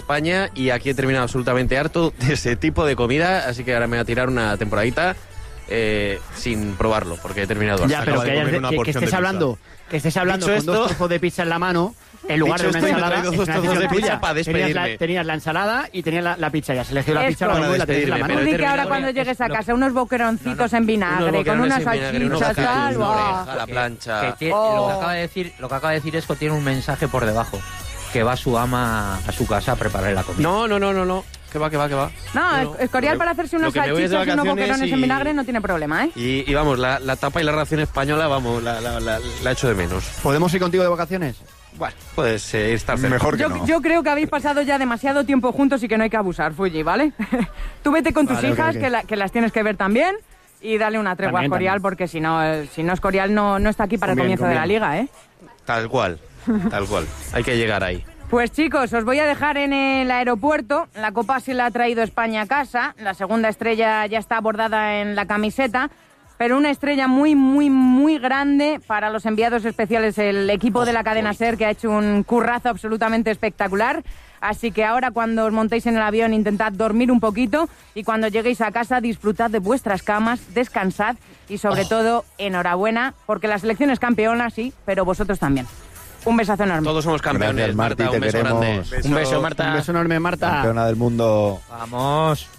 España y aquí he terminado absolutamente harto de ese tipo de comida, así que ahora me voy a tirar una temporadita sin probarlo, porque he terminado harto. Ya, pero que estés hablando con esto, 2 trozos de pizza en la mano, en lugar de una ensalada, dos trozos de pizza para despedirme. Tenías la ensalada y tenías la pizza, ya se elegido la pizza y la tenías en la mano. Tú di que ahora cuando llegues a casa unos boqueroncitos en vinagre, con unas salchichas, tal, a la plancha. Lo que acaba de decir es que tiene un mensaje por debajo, que va su ama a su casa a preparar la comida. No. Que va. No, Escorial para hacerse unas salchichas y unos boquerones en vinagre no tiene problema, ¿eh? Y vamos, la tapa y la ración española, vamos, la echo de menos. ¿Podemos ir contigo de vacaciones? Bueno, puedes estar cerca. Mejor que no. Yo creo que habéis pasado ya demasiado tiempo juntos y que no hay que abusar, Fuji, ¿vale? Tú vete con tus hijas, que las tienes que ver también, y dale una tregua a Escorial, porque si no Escorial no está aquí para el comienzo de la liga, ¿eh? Tal cual. Hay que llegar ahí. Pues chicos, os voy a dejar en el aeropuerto. La copa se la ha traído España a casa. La segunda estrella ya está bordada en la camiseta. Pero una estrella muy, muy, muy grande para los enviados especiales, el equipo de la cadena SER, que ha hecho un currazo absolutamente espectacular. Así que ahora, cuando os montéis en el avión, intentad dormir un poquito, y cuando lleguéis a casa, disfrutad de vuestras camas, descansad y, sobre todo, enhorabuena, porque la selección es campeona, sí, pero vosotros también. Un besazo enorme. Todos somos campeones. Gracias, Marta, un beso grande. Un beso, Marta. Un beso enorme, Marta. Campeona del mundo. Vamos.